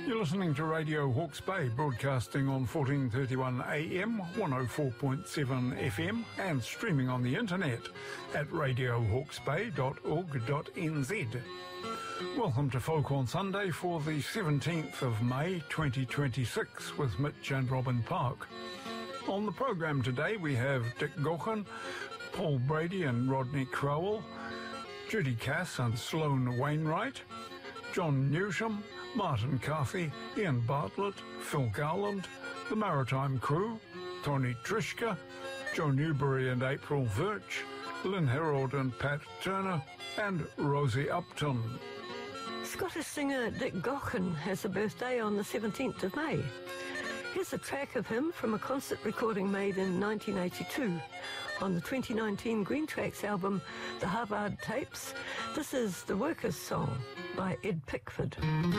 You're listening to Radio Hawke's Bay, broadcasting on 1431 AM, 104.7 FM, and streaming on the internet at radiohawksbay.org.nz. Welcome to Folk on Sunday for the 17th of May 2026 with Mitch and Robin Park. On the program today we have Dick Gaughan, Paul Brady and Rodney Crowell, Judy Cass and Sloan Wainwright, John Newsham, Martin Carthy, Ian Bartlett, Phil Garland, the Maritime Crew, Tony Trishka, Joe Newbury and April Virch, Lynn Herold and Pat Turner, and Rosie Upton. Scottish singer Dick Gaughan has a birthday on the 17th of May. Here's a track of him from a concert recording made in 1982 on the 2019 Green Tracks album, The Harvard Tapes. This is The Workers' Song by Ed Pickford.